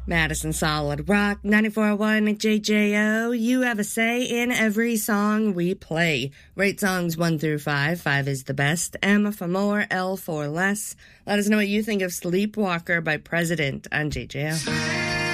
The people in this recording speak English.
Madison Solid Rock 94.1 JJO. You have a say in every song we play. Rate songs 1 through 5. 5 is the best. M for more, L for less. Let us know what you think of Sleepwalker by President on JJO.